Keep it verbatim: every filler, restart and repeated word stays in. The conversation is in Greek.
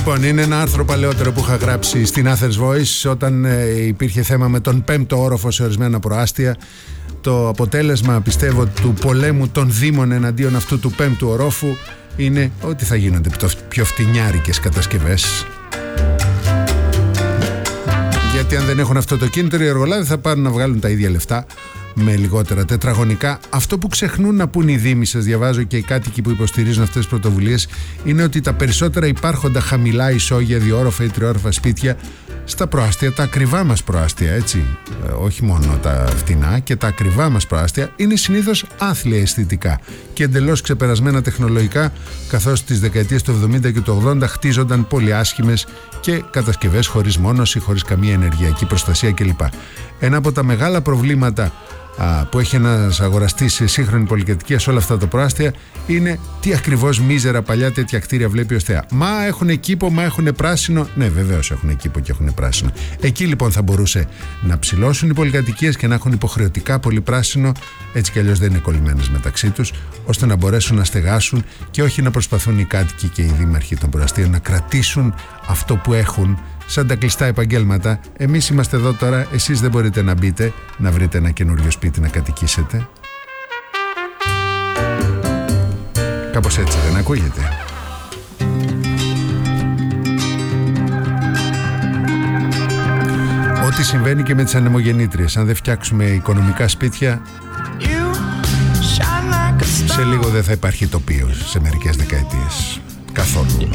Λοιπόν, είναι ένα άρθρο παλαιότερο που είχα γράψει στην Athens Voice όταν ε, υπήρχε θέμα με τον πέμπτο όροφο σε ορισμένα προάστια. Το αποτέλεσμα, πιστεύω, του πολέμου των δήμων εναντίον αυτού του πέμπτου ορόφου είναι ότι θα γίνονται πιο φτηνιάρικες κατασκευές. Γιατί αν δεν έχουν αυτό το κίνητρο, οι εργολάβοι θα πάρουν να βγάλουν τα ίδια λεφτά με λιγότερα τετραγωνικά. Αυτό που ξεχνούν να πούν οι δήμοι, σας διαβάζω, και οι κάτοικοι που υποστηρίζουν αυτές τις πρωτοβουλίες, είναι ότι τα περισσότερα υπάρχοντα χαμηλά ισόγεια, διόροφα ή τριόροφα σπίτια στα προάστια, τα ακριβά μας προάστια, έτσι, όχι μόνο τα φτηνά, και τα ακριβά μας προάστια είναι συνήθως άθλια αισθητικά και εντελώς ξεπερασμένα τεχνολογικά, καθώς στις δεκαετίες του εβδομήντα και του ογδόντα χτίζονταν πολύ άσχημες και κατασκευές χωρίς μόνωση, χωρίς καμία ενεργειακή προστασία κλπ. Ένα από τα μεγάλα προβλήματα α, που έχει ένας αγοραστής σε σύγχρονη πολυκατοικία σε όλα αυτά τα προάστια είναι τι ακριβώς μίζερα παλιά τέτοια κτίρια βλέπει ως θεά. Μα έχουν κήπο, μα έχουν πράσινο. Ναι, βεβαίως έχουν κήπο και έχουν πράσινο. Εκεί λοιπόν θα μπορούσε να ψηλώσουν οι πολυκατοικίες και να έχουν υποχρεωτικά πολύ πράσινο, έτσι κι αλλιώς δεν είναι κολλημένες μεταξύ τους, ώστε να μπορέσουν να στεγάσουν και όχι να προσπαθούν οι κάτοικοι και οι δήμαρχοι των προαστίων να κρατήσουν αυτό που έχουν. Σαν τα κλειστά επαγγέλματα, εμείς είμαστε εδώ τώρα, εσείς δεν μπορείτε να μπείτε, να βρείτε ένα καινούριο σπίτι να κατοικήσετε. Κάπως έτσι δεν ακούγεται? Ό,τι συμβαίνει και με τις ανεμογεννήτριες, αν δεν φτιάξουμε οικονομικά σπίτια, σε λίγο δεν θα υπάρχει τοπίο σε μερικές δεκαετίες. Καθόλου.